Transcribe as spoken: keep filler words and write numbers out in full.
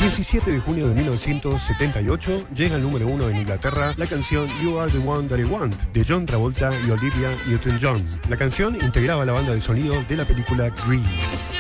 diecisiete de junio de mil novecientos setenta y ocho llega al número uno en Inglaterra la canción You Are the One That I Want de John Travolta y Olivia Newton-John. La canción integraba la banda de sonido de la película Grease.